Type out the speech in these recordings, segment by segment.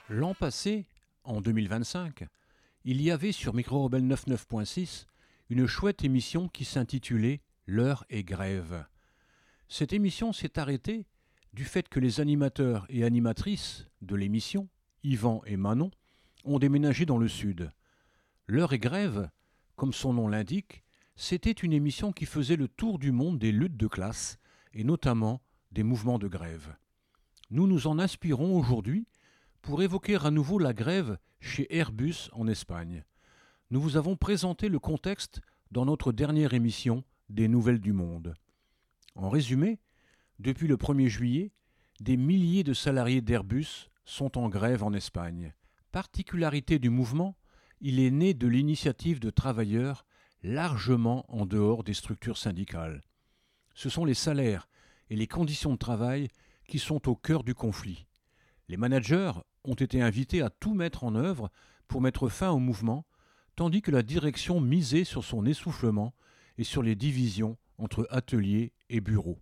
L'an passé, en 2025, il y avait sur Micro Rebelle 99.6 une chouette émission qui s'intitulait L'heure est grève. Cette émission s'est arrêtée du fait que les animateurs et animatrices de l'émission, Yvan et Manon, ont déménagé dans le sud. L'heure est grève, comme son nom l'indique, c'était une émission qui faisait le tour du monde des luttes de classe et notamment des mouvements de grève. Nous nous en inspirons aujourd'hui pour évoquer à nouveau la grève chez Airbus en Espagne. Nous vous avons présenté le contexte dans notre dernière émission des Nouvelles du Monde. En résumé, depuis le 1er juillet, des milliers de salariés d'Airbus sont en grève en Espagne. Particularité du mouvement, il est né de l'initiative de travailleurs largement en dehors des structures syndicales. Ce sont les salaires et les conditions de travail qui sont au cœur du conflit. Les managers ont été invités à tout mettre en œuvre pour mettre fin au mouvement, tandis que la direction misait sur son essoufflement et sur les divisions entre ateliers et bureaux.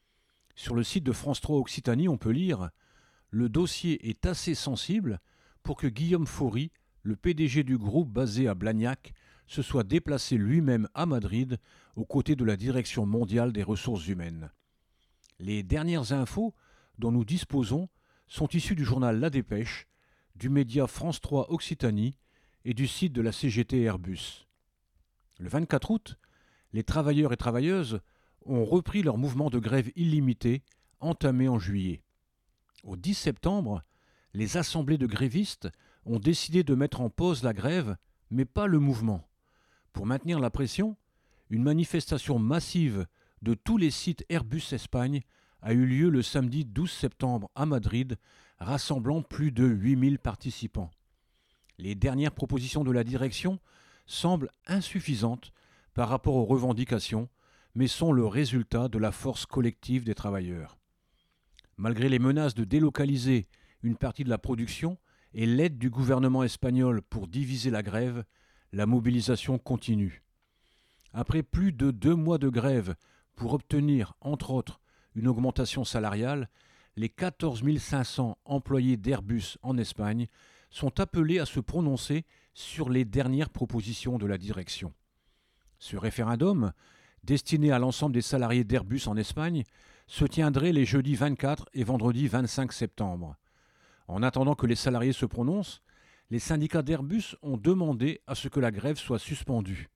Sur le site de France 3 Occitanie, on peut lire « Le dossier est assez sensible pour que Guillaume Faury, le PDG du groupe basé à Blagnac, se soit déplacé lui-même à Madrid aux côtés de la Direction mondiale des ressources humaines. » Les dernières infos dont nous disposons sont issues du journal La Dépêche, du média France 3 Occitanie et du site de la CGT Airbus. Le 24 août, les travailleurs et travailleuses ont repris leur mouvement de grève illimité entamé en juillet. Au 10 septembre, les assemblées de grévistes ont décidé de mettre en pause la grève, mais pas le mouvement. Pour maintenir la pression, une manifestation massive de tous les sites Airbus Espagne a eu lieu le samedi 12 septembre à Madrid, rassemblant plus de 8000 participants. Les dernières propositions de la direction semblent insuffisantes par rapport aux revendications, mais sont le résultat de la force collective des travailleurs. Malgré les menaces de délocaliser une partie de la production et l'aide du gouvernement espagnol pour diviser la grève, la mobilisation continue. Après plus de 2 mois de grève pour obtenir, entre autres, une augmentation salariale, les 14 500 employés d'Airbus en Espagne sont appelés à se prononcer sur les dernières propositions de la direction. Ce référendum, destiné à l'ensemble des salariés d'Airbus en Espagne, se tiendrait les jeudis 24 et vendredi 25 septembre. En attendant que les salariés se prononcent, les syndicats d'Airbus ont demandé à ce que la grève soit suspendue.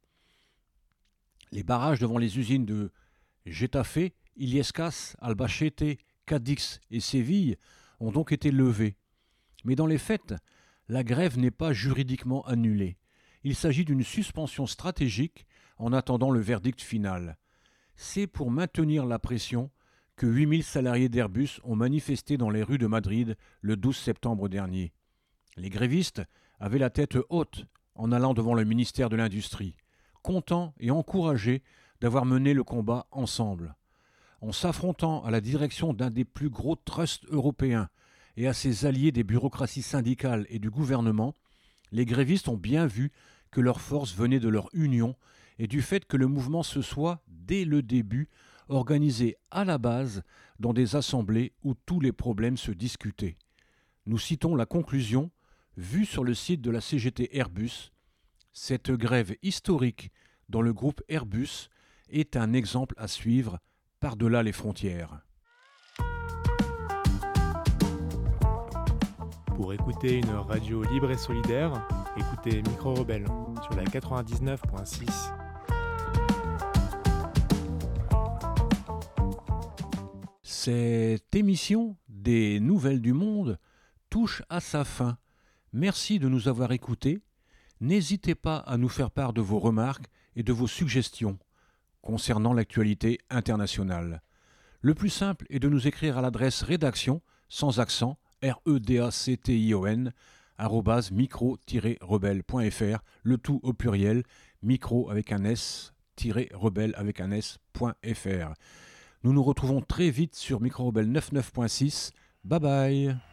Les barrages devant les usines de Getafe, Illescas, Albacete, Cadix et Séville ont donc été levés. Mais dans les faits, la grève n'est pas juridiquement annulée. Il s'agit d'une suspension stratégique en attendant le verdict final. C'est pour maintenir la pression que 8000 salariés d'Airbus ont manifesté dans les rues de Madrid le 12 septembre dernier. Les grévistes avaient la tête haute en allant devant le ministère de l'Industrie, contents et encouragés d'avoir mené le combat ensemble. En s'affrontant à la direction d'un des plus gros trusts européens et à ses alliés des bureaucraties syndicales et du gouvernement, les grévistes ont bien vu que leur force venait de leur union et du fait que le mouvement se soit, dès le début, organisé à la base dans des assemblées où tous les problèmes se discutaient. Nous citons la conclusion, vue sur le site de la CGT Airbus. Cette grève historique dans le groupe Airbus est un exemple à suivre par-delà les frontières. Pour écouter une radio libre et solidaire, écoutez Micro Rebelle sur la 99.6. Cette émission des Nouvelles du Monde touche à sa fin. Merci de nous avoir écoutés. N'hésitez pas à nous faire part de vos remarques et de vos suggestions concernant l'actualité internationale. Le plus simple est de nous écrire à l'adresse rédaction, sans accent, redaction, @micro-rebelle.fr, le tout au pluriel, micro avec un s, rebelle avec un s.fr. Nous nous retrouvons très vite sur Micro Rebelle 99.6. Bye bye.